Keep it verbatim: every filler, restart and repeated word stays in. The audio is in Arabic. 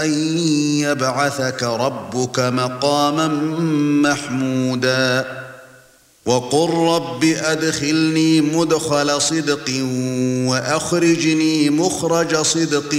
أن يبعثك ربك مقاما محمودا وقل رب أدخلني مدخل صدق وأخرجني مخرج صدق